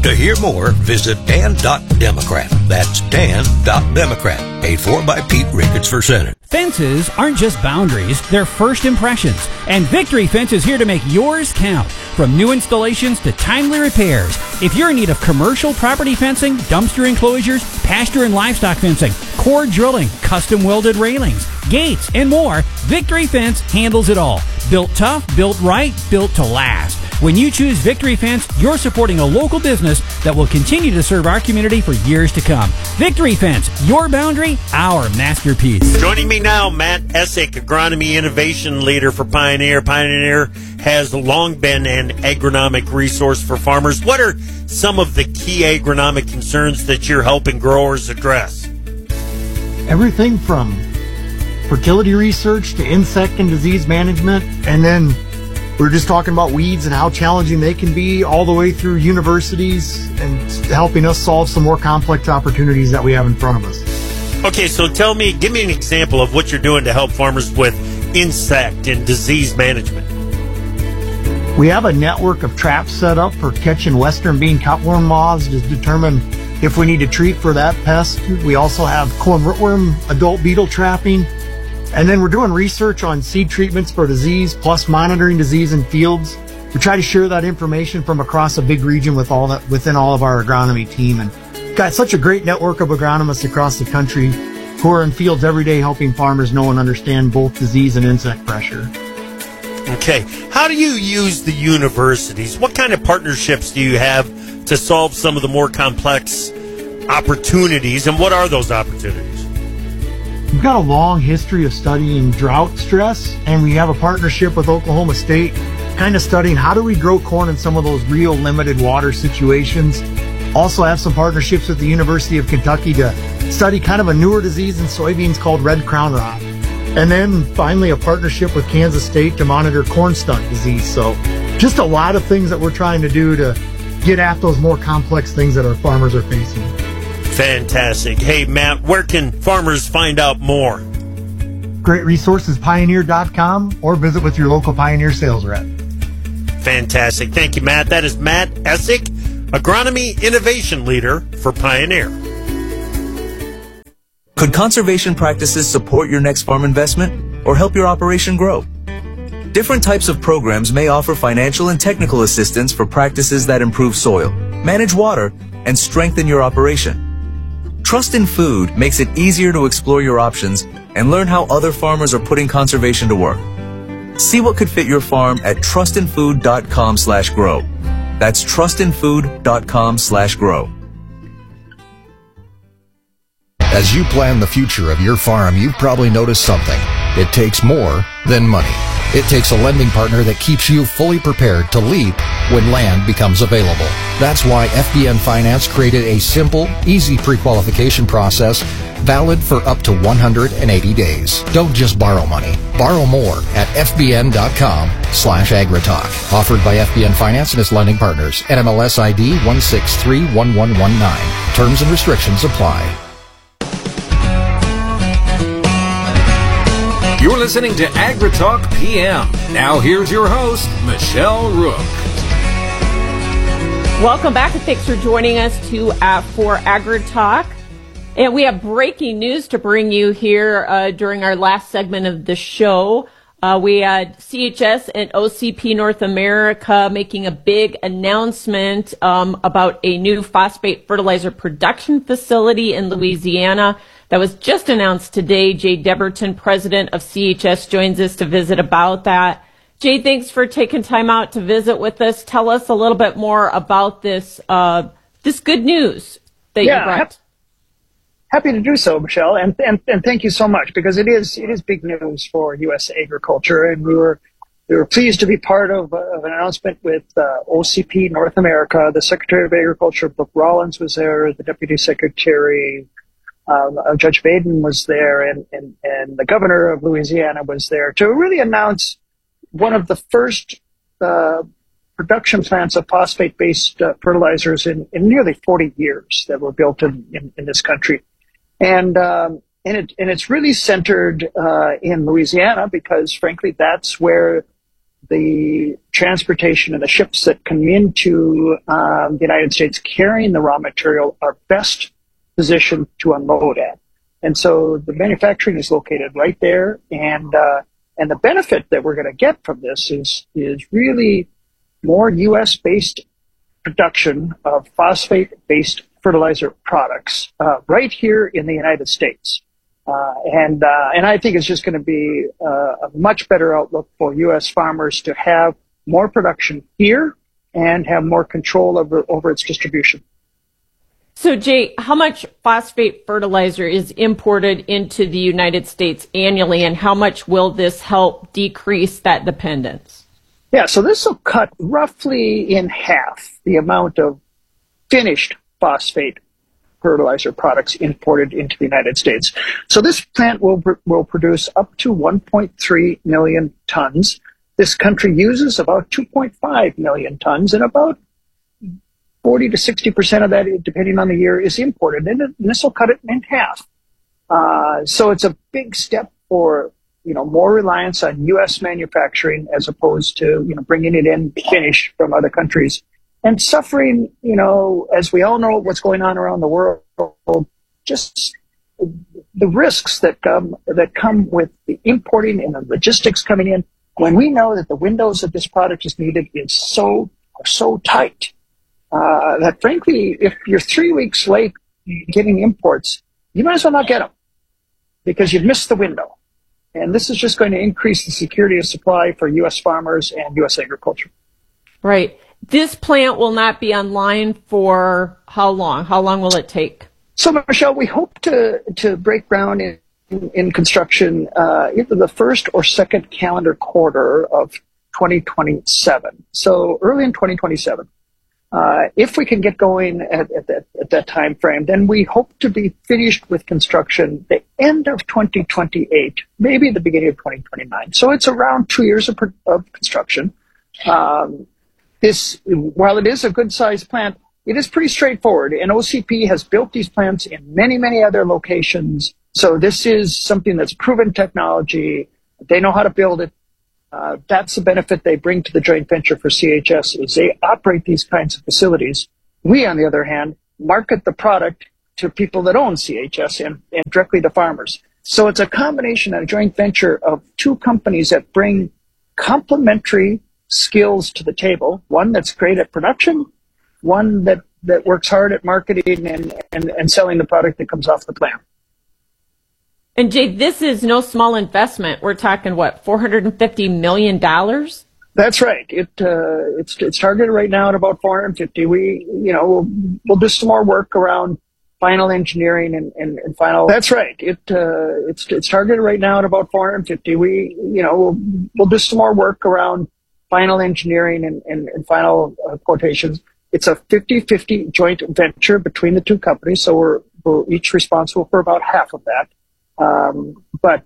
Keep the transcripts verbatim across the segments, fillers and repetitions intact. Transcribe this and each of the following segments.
To hear more, visit dan dot democrat. That's dan dot democrat. Paid for by Pete Ricketts for Senate. Fences aren't just boundaries, they're first impressions. And Victory Fence is here to make yours count. From new installations to timely repairs. If you're in need of commercial property fencing, dumpster enclosures, pasture and livestock fencing, cord drilling, custom welded railings, gates, and more, Victory Fence handles it all. Built tough, built right, built to last. When you choose Victory Fence, you're supporting a local business that will continue to serve our community for years to come. Victory Fence, your boundary, our masterpiece. Joining me now, Matt Essick, Agronomy Innovation Leader for Pioneer. Pioneer has long been an agronomic resource for farmers. What are some of the key agronomic concerns that you're helping growers address? Everything from fertility research to insect and disease management, and then we're just talking about weeds and how challenging they can be, all the way through universities and helping us solve some more complex opportunities that we have in front of us. Okay, so tell me, give me an example of what you're doing to help farmers with insect and disease management. We have a network of traps set up for catching western bean cutworm moths to determine if we need to treat for that pest. We also have corn rootworm adult beetle trapping. And then we're doing research on seed treatments for disease, plus monitoring disease in fields. We try to share that information from across a big region with all that within all of our agronomy team, and got such a great network of agronomists across the country who are in fields every day helping farmers know and understand both disease and insect pressure. Okay, how do you use the universities? What kind of partnerships do you have to solve some of the more complex opportunities, and what are those opportunities? We've got a long history of studying drought stress, and we have a partnership with Oklahoma State, kind of studying how do we grow corn in some of those real limited water situations. Also have some partnerships with the University of Kentucky to study kind of a newer disease in soybeans called red crown rot. And then finally a partnership with Kansas State to monitor corn stunt disease. So just a lot of things that we're trying to do to get at those more complex things that our farmers are facing. Fantastic. Hey, Matt, where can farmers find out more? Great resources, pioneer dot com, or visit with your local Pioneer sales rep. Fantastic. Thank you, Matt. That is Matt Essick, Agronomy Innovation Leader for Pioneer. Could conservation practices support your next farm investment or help your operation grow? Different types of programs may offer financial and technical assistance for practices that improve soil, manage water, and strengthen your operation. Trust in Food makes it easier to explore your options and learn how other farmers are putting conservation to work. See what could fit your farm at trustinfood dot com slash grow. That's trustinfood dot com slash grow. As you plan the future of your farm, you've probably noticed something. It takes more than money. It takes a lending partner that keeps you fully prepared to leap when land becomes available. That's why F B N Finance created a simple, easy pre-qualification process valid for up to one hundred eighty days. Don't just borrow money. Borrow more at F B N dot com slash AgriTalk. Offered by F B N Finance and its lending partners. N M L S I D one six three one one one nine. Terms and restrictions apply. You're listening to AgriTalk P M. Now here's your host, Michelle Rook. Welcome back, and thanks for joining us to uh, for AgriTalk. And we have breaking news to bring you here uh, during our last segment of the show. Uh, we had C H S and O C P North America making a big announcement um, about a new phosphate fertilizer production facility in Louisiana. That was just announced today. Jay Deberton, president of C H S, joins us to visit about that. Jay, thanks for taking time out to visit with us. Tell us a little bit more about this uh, this good news that yeah, you brought. Happy to do so, Michelle, and, and and thank you so much, because it is it is big news for U S agriculture, and we were we were pleased to be part of, uh, of an announcement with uh, O C P North America. The Secretary of Agriculture, Brooke Rollins, was there. The Deputy Secretary, Um, uh, Judge Baden, was there, and, and, and the governor of Louisiana was there to really announce one of the first uh, production plants of phosphate-based uh, fertilizers in, in nearly forty years that were built in, in, in this country. And, um, and, it, and it's really centered uh, in Louisiana because, frankly, that's where the transportation and the ships that come into um, the United States carrying the raw material are best positioned to unload at. And so the manufacturing is located right there. And, uh, and the benefit that we're going to get from this is, is really more U S based production of phosphate based fertilizer products, uh, right here in the United States. Uh, and, uh, and I think it's just going to be uh, a much better outlook for U S farmers to have more production here and have more control over, over its distribution. So, Jay, how much phosphate fertilizer is imported into the United States annually, and how much will this help decrease that dependence? Yeah, so this will cut roughly in half the amount of finished phosphate fertilizer products imported into the United States. So this plant will will produce up to one point three million tons. This country uses about two point five million tons, and about forty to sixty percent of that, depending on the year, is imported. And this will cut it in half. Uh, so it's a big step for, you know, more reliance on U S manufacturing as opposed to, you know, bringing it in finished from other countries. And suffering, you know, as we all know what's going on around the world, just the risks that come that come with the importing and the logistics coming in, when we know that the windows that this product is needed is so are so tight uh, that, frankly, if you're three weeks late getting imports, you might as well not get them because you've missed the window. And this is just going to increase the security of supply for U S farmers and U S agriculture. Right. This plant will not be online for how long? How long will it take? So, Michelle, we hope to to break ground in, in, in construction uh, either the first or second calendar quarter of twenty twenty-seven. So early in twenty twenty-seven. Uh, if we can get going at, at, that, at that time frame, then we hope to be finished with construction the end of twenty twenty-eight, maybe the beginning of twenty twenty-nine. So it's around two years of, of construction. Um, This, while it is a good-sized plant, it is pretty straightforward. And O C P has built these plants in many, many other locations. So this is something that's proven technology. They know how to build it. Uh, that's the benefit they bring to the joint venture for C H S, is they operate these kinds of facilities. We, on the other hand, market the product to people that own C H S and, and directly to farmers. So it's a combination of a joint venture of two companies that bring complementary skills to the table, one that's great at production, one that, that works hard at marketing and, and, and selling the product that comes off the plant. And Jay, this is no small investment. We're talking, what, four hundred fifty million dollars? That's right. It uh, it's it's targeted right now at about four hundred fifty. We, you know, we'll, we'll do some more work around final engineering and, and, and final. That's right. It uh, it's it's targeted right now at about four hundred fifty. We, you know, we'll, we'll do some more work around final engineering and, and, and final uh, quotations. It's a fifty-fifty joint venture between the two companies, so we're, we're each responsible for about half of that. Um, but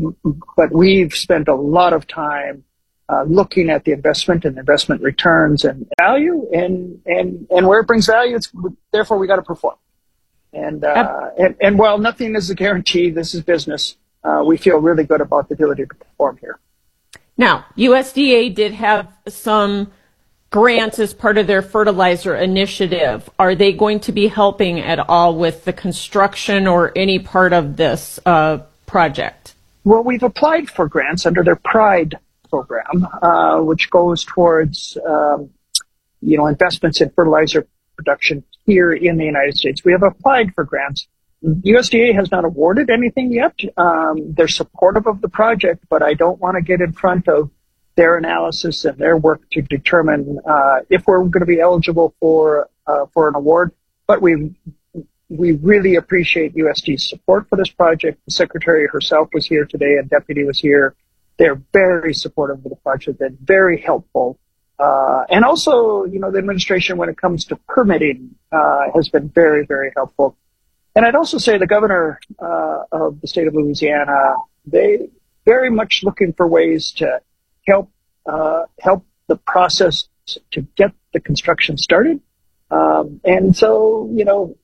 but we've spent a lot of time uh, looking at the investment and investment returns and value, and and, and where it brings value, it's, therefore we got to perform. And, uh, and and while nothing is a guarantee, this is business. Uh, we feel really good about the ability to perform here. Now, U S D A did have some grants as part of their fertilizer initiative. Are they going to be helping at all with the construction or any part of this uh, project? Well, we've applied for grants under their PRIDE program, uh, which goes towards, um, you know, investments in fertilizer production here in the United States. We have applied for grants. U S D A has not awarded anything yet. Um, they're supportive of the project, but I don't want to get in front of their analysis and their work to determine uh, if we're going to be eligible for uh, for an award. But we we really appreciate U S D A's support for this project. The secretary herself was here today, and deputy was here. They're very supportive of the project. They're very helpful. Uh, and also, you know, the administration, when it comes to permitting, uh, has been very, very helpful. And I'd also say the governor uh, of the state of Louisiana, they very much looking for ways to help uh, help the process to get the construction started. Um, and so, you know,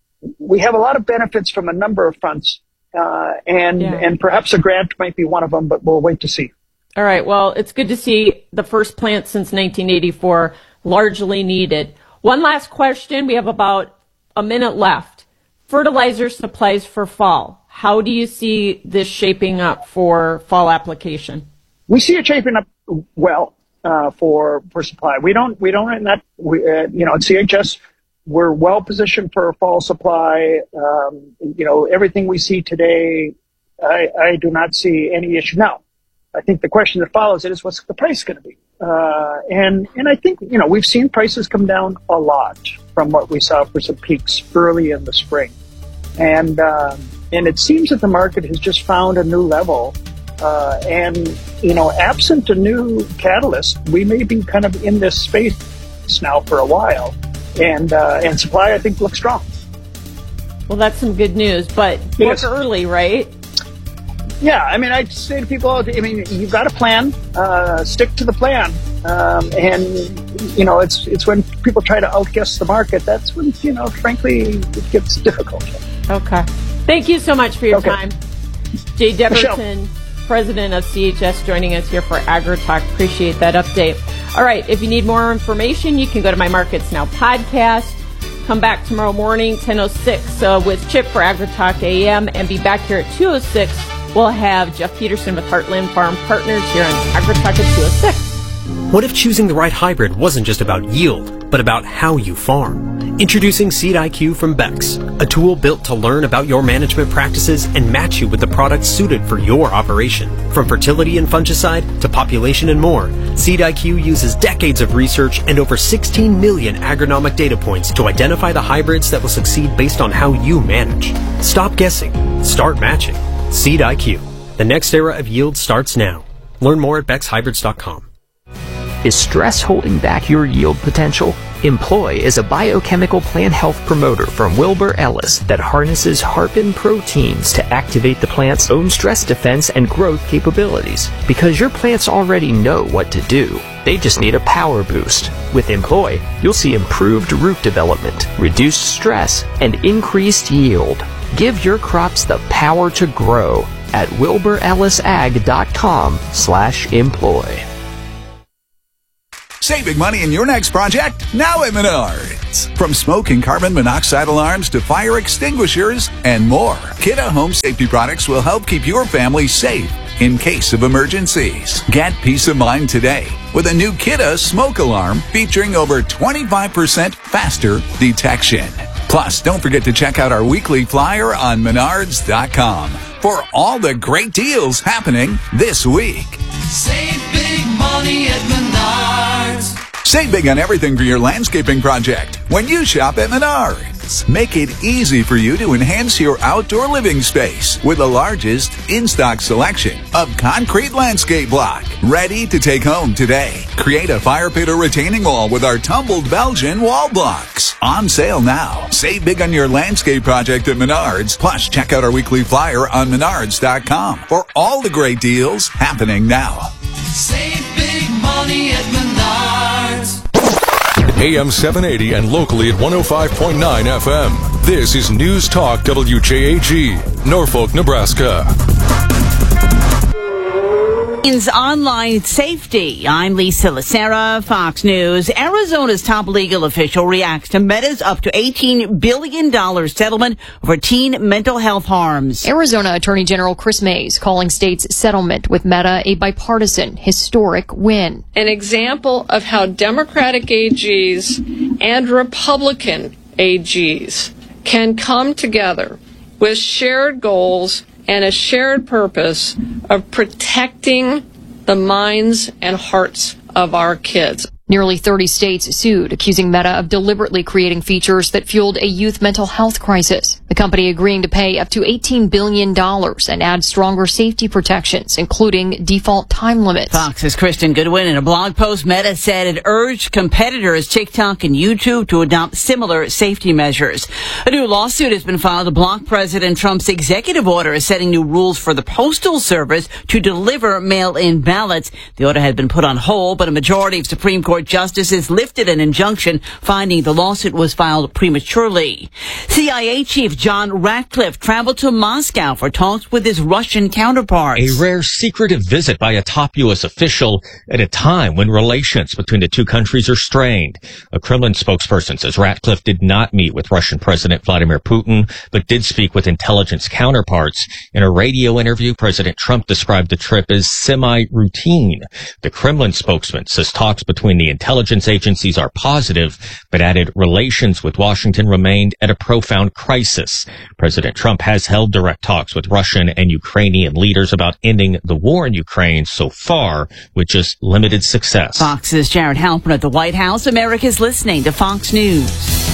we have a lot of benefits from a number of fronts, uh, and yeah. and perhaps a grant might be one of them, but we'll wait to see. All right. Well, it's good to see the first plant since nineteen eighty-four largely needed. One last question. We have about a minute left. Fertilizer supplies for fall. How do you see this shaping up for fall application? We see it shaping up well uh, for for supply. We don't we don't that we, uh, you know at C H S we're well positioned for fall supply. Um, you know everything we see today, I, I do not see any issue now. I think the question that follows it is what's the price going to be, uh, and and I think you know we've seen prices come down a lot from what we saw for some peaks early in the spring, and um, and it seems that the market has just found a new level. Uh, and, you know, absent a new catalyst, we may be kind of in this space now for a while. And uh, and supply, I think, looks strong. Well, that's some good news, but yes. Look early, right? Yeah, I mean, I say to people, I mean, you've got a plan, uh, stick to the plan. Um, and, you know, it's it's when people try to outguess the market, that's when, you know, frankly, it gets difficult. Okay. Thank you so much for your okay. time. Jay Deverson. Michelle. President of C H S, joining us here for AgriTalk. Appreciate that update. All right, if you need more information, you can go to my Markets Now podcast. Come back tomorrow morning, ten oh six, uh, with Chip for AgriTalk A M, and be back here at two oh six. We'll have Jeff Peterson with Heartland Farm Partners here on AgriTalk at two oh six. What if choosing the right hybrid wasn't just about yield, but about how you farm? Introducing Seed I Q from Bex, a tool built to learn about your management practices and match you with the products suited for your operation. From fertility and fungicide to population and more, Seed I Q uses decades of research and over sixteen million agronomic data points to identify the hybrids that will succeed based on how you manage. Stop guessing. Start matching. Seed I Q. The next era of yield starts now. Learn more at bex hybrids dot com. Is stress holding back your yield potential? Employ is a biochemical plant health promoter from Wilbur Ellis that harnesses harpin proteins to activate the plant's own stress defense and growth capabilities. Because your plants already know what to do, they just need a power boost. With Employ, you'll see improved root development, reduced stress, and increased yield. Give your crops the power to grow at wilbur ellis ag dot com slash employ. Saving money in your next project now at Menards. From smoke and carbon monoxide alarms to fire extinguishers and more, Kidde Home Safety products will help keep your family safe in case of emergencies. Get peace of mind today with a new Kidde smoke alarm featuring over twenty-five percent faster detection. Plus, don't forget to check out our weekly flyer on menards dot com for all the great deals happening this week. Save big money at Menards. Save big on everything for your landscaping project when you shop at Menards. Make it easy for you to enhance your outdoor living space with the largest in-stock selection of concrete landscape block. Ready to take home today. Create a fire pit or retaining wall with our tumbled Belgian wall blocks. On sale now. Save big on your landscape project at Menards. Plus, check out our weekly flyer on menards dot com for all the great deals happening now. Save big money at Menards. A M seven eighty and locally at one oh five point nine F M. This is News Talk W J A G, Norfolk, Nebraska. Online safety. I'm Lisa Lacera, Fox News. Arizona's top legal official reacts to Meta's up to eighteen billion dollars settlement over teen mental health harms. Arizona Attorney General Chris Mays calling state's settlement with Meta a bipartisan, historic win. An example of how Democratic A Gs and Republican A Gs can come together with shared goals and a shared purpose of protecting the minds and hearts of our kids. Nearly thirty states sued, accusing Meta of deliberately creating features that fueled a youth mental health crisis. The company agreeing to pay up to eighteen billion dollars and add stronger safety protections, including default time limits. Fox's Kristen Goodwin, in a blog post, Meta said it urged competitors TikTok and YouTube to adopt similar safety measures. A new lawsuit has been filed to block President Trump's executive order setting new rules for the Postal Service to deliver mail-in ballots. The order had been put on hold, but a majority of Supreme Court Court justices lifted an injunction finding the lawsuit was filed prematurely. C I A Chief John Ratcliffe traveled to Moscow for talks with his Russian counterparts. A rare secretive visit by a top U S official at a time when relations between the two countries are strained. A Kremlin spokesperson says Ratcliffe did not meet with Russian President Vladimir Putin, but did speak with intelligence counterparts. In a radio interview, President Trump described the trip as semi-routine. The Kremlin spokesman says talks between the intelligence agencies are positive, but added relations with Washington remained at a profound crisis. President Trump has held direct talks with Russian and Ukrainian leaders about ending the war in Ukraine so far, with just limited success. Fox's Jared Halpern at the White House. America's listening to Fox News.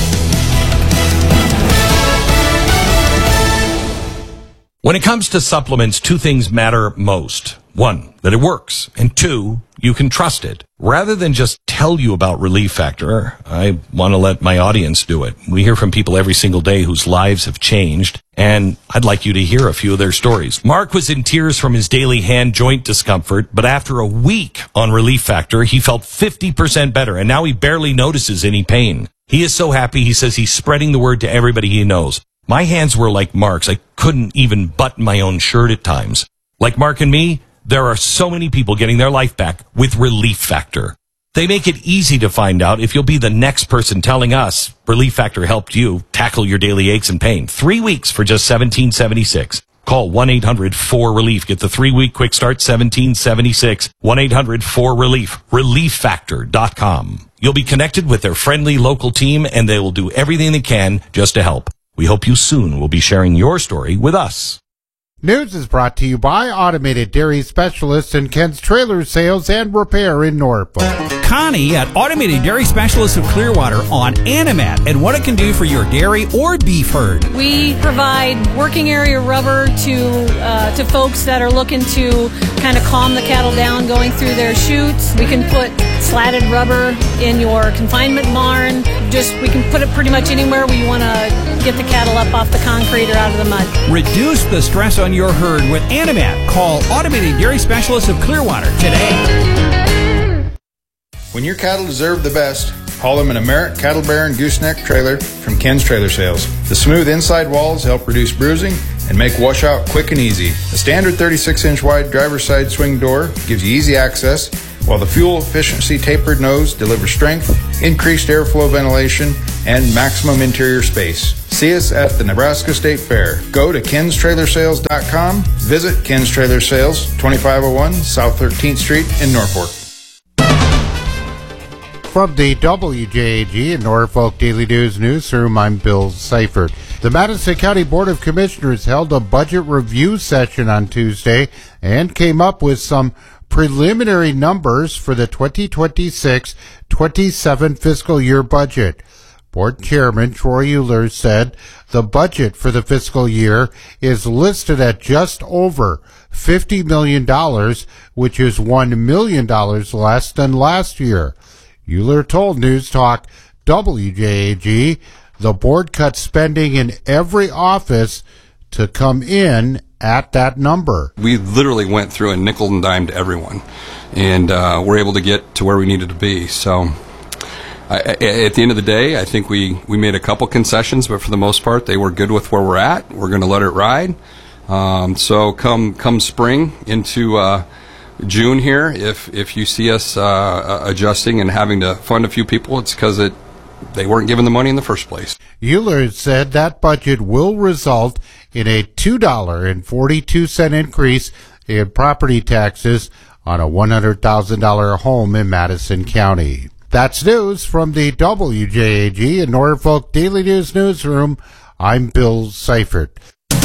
When it comes to supplements, two things matter most. One, that it works. And two, you can trust it. Rather than just tell you about Relief Factor, I want to let my audience do it. We hear from people every single day whose lives have changed, and I'd like you to hear a few of their stories. Mark was in tears from his daily hand joint discomfort, but after a week on Relief Factor, he felt fifty percent better, and now he barely notices any pain. He is so happy, he says he's spreading the word to everybody he knows. My hands were like Mark's. I couldn't even button my own shirt at times. Like Mark and me, there are so many people getting their life back with Relief Factor. They make it easy to find out if you'll be the next person telling us Relief Factor helped you tackle your daily aches and pain. Three weeks for just seventeen seventy-six. Call one eight hundred four relief. Get the three-week quick start, seventeen seventy-six. one eight hundred four relief. relief factor dot com. You'll be connected with their friendly local team, and they will do everything they can just to help. We hope you soon will be sharing your story with us. News is brought to you by Automated Dairy Specialists and Ken's Trailer Sales and Repair in Norfolk. Connie at Automated Dairy Specialists of Clearwater on Animat and what it can do for your dairy or beef herd. We provide working area rubber to uh, to folks that are looking to kind of calm the cattle down going through their chutes. We can put slatted rubber in your confinement barn. Just we can put it pretty much anywhere where you want to get the cattle up off the concrete or out of the mud. Reduce the stress on your herd with Animat. Call Automated Dairy Specialists of Clearwater today. When your cattle deserve the best, haul them in a Merritt Cattle Baron Gooseneck trailer from Ken's Trailer Sales. The smooth inside walls help reduce bruising and make washout quick and easy. A standard thirty-six inch wide driver's side swing door gives you easy access, while the fuel efficiency tapered nose delivers strength, increased airflow ventilation, and maximum interior space. See us at the Nebraska State Fair. Go to kens trailer sales dot com. Visit Ken's Trailer Sales, twenty-five oh one South thirteenth Street in Norfolk. From the W J A G and Norfolk Daily News Newsroom, I'm Bill Seifert. The Madison County Board of Commissioners held a budget review session on Tuesday and came up with some preliminary numbers for the twenty twenty-six twenty-seven fiscal year budget. Board Chairman Troy Euler said the budget for the fiscal year is listed at just over fifty million dollars, which is one million dollars less than last year. Euler told News Talk W J A G the board cut spending in every office to come in at that number. We literally went through and nickel and dimed everyone, and uh, we're able to get to where we needed to be. So I, at the end of the day, I think we, we made a couple concessions, but for the most part, they were good with where we're at. We're going to let it ride. Um, so come come spring into uh, June here, if if you see us uh, adjusting and having to fund a few people, it's because it they weren't given the money in the first place. Euler said that budget will result in a two dollars and forty-two cents increase in property taxes on a one hundred thousand dollars home in Madison County. That's news from the W J A G and Norfolk Daily News Newsroom. I'm Bill Seifert.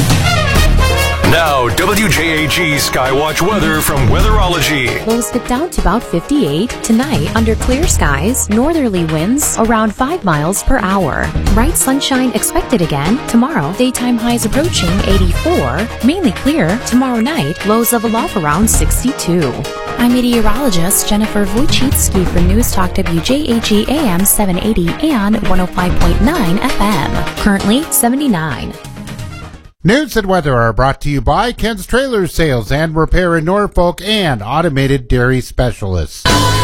Now, W J A G Skywatch weather from Weatherology. Lows dip down to about fifty-eight. Tonight, under clear skies, northerly winds around five miles per hour. Bright sunshine expected again. Tomorrow, daytime highs approaching eighty-four. Mainly clear. Tomorrow night, lows level off around sixty-two. I'm meteorologist Jennifer Wojcicki for News Talk W J A G A M seven eighty and one oh five point nine F M. Currently, seventy-nine. News and weather are brought to you by Ken's Trailer Sales and Repair in Norfolk and Automated Dairy Specialists.